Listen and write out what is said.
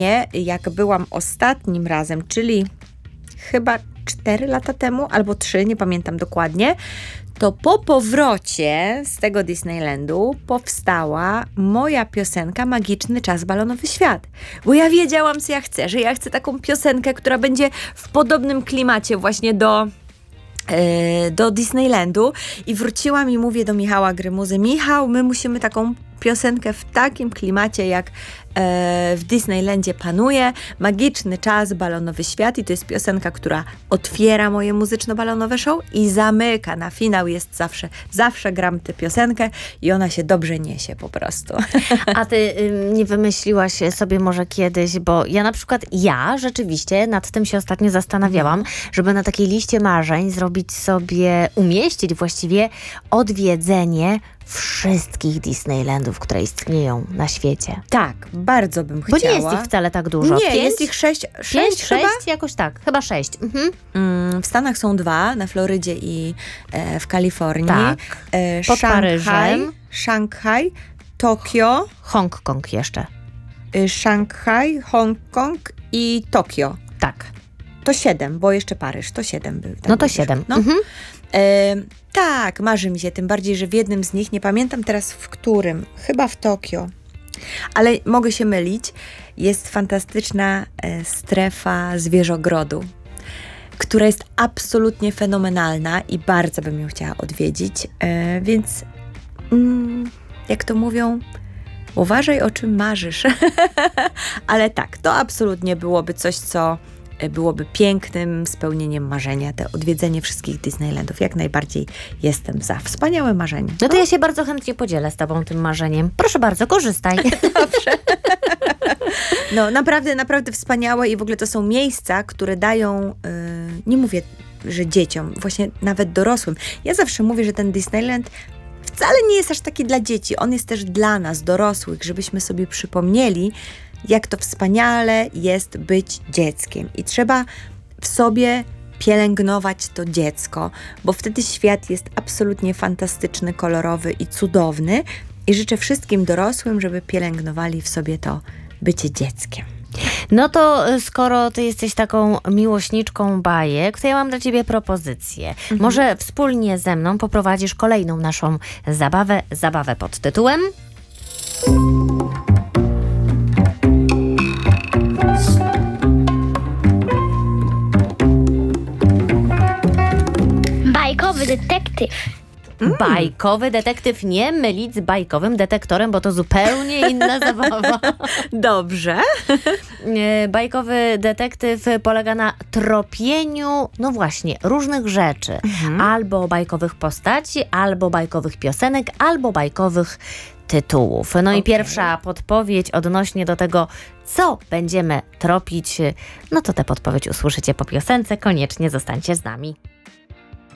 jak byłam ostatnim razem, czyli chyba 4 lata temu albo 3, nie pamiętam dokładnie, to po powrocie z tego Disneylandu powstała moja piosenka Magiczny Czas Balonowy Świat. Bo ja wiedziałam, co ja chcę, że ja chcę taką piosenkę, która będzie w podobnym klimacie właśnie do Disneylandu i wróciłam i mówię do Michała Grymuzy: Michał, my musimy taką piosenkę w takim klimacie, jak w Disneylandzie panuje, Magiczny Czas Balonowy Świat, i to jest piosenka, która otwiera moje muzyczno-balonowe show i zamyka. Na finał jest zawsze gram tę piosenkę i ona się dobrze niesie po prostu. A ty nie wymyśliłaś sobie może kiedyś, bo ja na przykład, rzeczywiście nad tym się ostatnio zastanawiałam, żeby na takiej liście marzeń zrobić sobie, umieścić właściwie odwiedzenie wszystkich Disneylandów, które istnieją na świecie. Tak, bardzo bym chciała. Bo nie jest ich wcale tak dużo. Nie, jest ich 6 chyba? Jakoś tak, chyba 6. W Stanach są 2, na Florydzie i w Kalifornii. Tak, pod Paryżem. Szanghaj, Tokio. Hongkong jeszcze. Szanghaj, Hongkong i Tokio. Tak. To 7, bo jeszcze Paryż, to 7 był. No to 7. No. Tak, marzy mi się, tym bardziej, że w jednym z nich, nie pamiętam teraz w którym, chyba w Tokio, ale mogę się mylić, jest fantastyczna strefa zwierzogrodu, która jest absolutnie fenomenalna i bardzo bym ją chciała odwiedzić, więc jak to mówią, uważaj, o czym marzysz. Ale tak, to absolutnie byłoby coś, co byłoby pięknym spełnieniem marzenia, to odwiedzenie wszystkich Disneylandów. Jak najbardziej jestem za. Wspaniałe marzenie. No to ja się bardzo chętnie podzielę z tobą tym marzeniem. Proszę bardzo, korzystaj. Dobrze. No naprawdę wspaniałe i w ogóle to są miejsca, które dają, nie mówię, że dzieciom, właśnie nawet dorosłym. Ja zawsze mówię, że ten Disneyland wcale nie jest aż taki dla dzieci. On jest też dla nas, dorosłych, żebyśmy sobie przypomnieli, jak to wspaniale jest być dzieckiem. I trzeba w sobie pielęgnować to dziecko, bo wtedy świat jest absolutnie fantastyczny, kolorowy i cudowny. I życzę wszystkim dorosłym, żeby pielęgnowali w sobie to bycie dzieckiem. No to skoro ty jesteś taką miłośniczką bajek, to ja mam dla ciebie propozycję. Może wspólnie ze mną poprowadzisz kolejną naszą zabawę pod tytułem Bajkowy detektyw. Bajkowy detektyw, nie mylić z bajkowym detektorem, bo to zupełnie inna zabawa. Dobrze. Bajkowy detektyw polega na tropieniu, no właśnie, różnych rzeczy. Albo bajkowych postaci, albo bajkowych piosenek, albo bajkowych tytułów. No i pierwsza podpowiedź odnośnie do tego, co będziemy tropić, no to tę podpowiedź usłyszycie po piosence. Koniecznie zostańcie z nami.